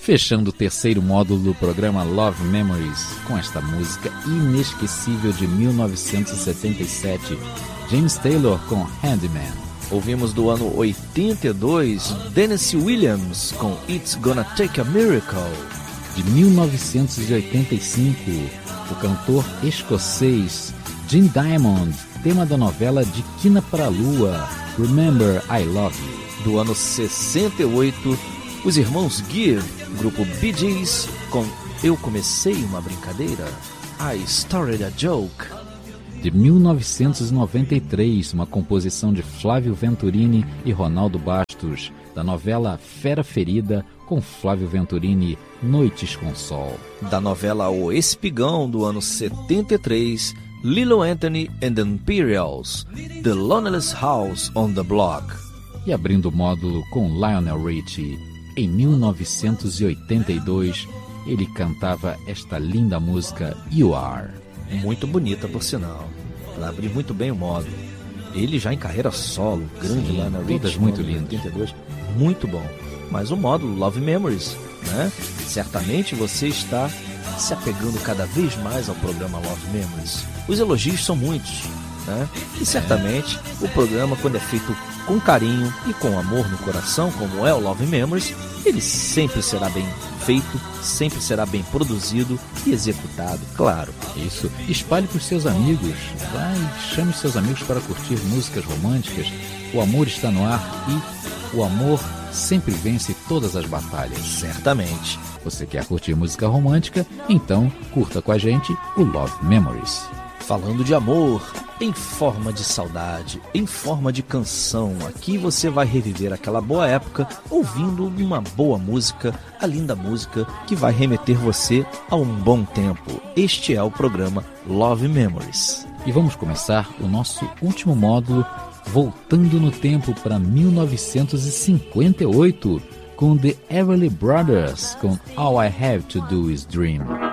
Fechando o terceiro módulo do programa Love Memories com esta música inesquecível de 1977, James Taylor com Handyman. Ouvimos do ano 82, Tennessee Williams com It's Gonna Take a Miracle. De 1985, o cantor escocês Jim Diamond, tema da novela De Quina para a Lua, Remember I Love You. Do ano 68, os irmãos Gibb, grupo Bee Gees, com Eu Comecei Uma Brincadeira, I Started a Joke. De 1993, uma composição de Flávio Venturini e Ronaldo Bastos, da novela Fera Ferida, com Flávio Venturini, Noites com Sol. Da novela O Espigão, do ano 73, Lilo Anthony and the Imperials, The Loneliest House on the Block. E abrindo o módulo com Lionel Richie, em 1982, ele cantava esta linda música You Are. Muito bonita, por sinal. Ela abriu muito bem o módulo. Ele já em carreira solo, grande lá na todas Richie, muito lindas. 82, muito bom. Mas o módulo Love Memories, né? Certamente você está se apegando cada vez mais ao programa Love Memories. Os elogios são muitos, né? E certamente o programa, quando é feito com carinho e com amor no coração, como é o Love Memories, ele sempre será bem feito, sempre será bem produzido e executado, claro. Isso, espalhe para os seus amigos, vai, chame seus amigos para curtir músicas românticas. O amor está no ar e o amor sempre vence todas as batalhas. Certamente. Você quer curtir música romântica? Então curta com a gente o Love Memories. Falando de amor, em forma de saudade, em forma de canção, aqui você vai reviver aquela boa época ouvindo uma boa música, a linda música que vai remeter você a um bom tempo. Este é o programa Love Memories. E vamos começar o nosso último módulo voltando no tempo para 1958 com The Everly Brothers com All I Have to Do Is Dream.